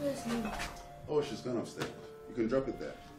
Where's Nina? Oh, she's gone upstairs. You can drop it there.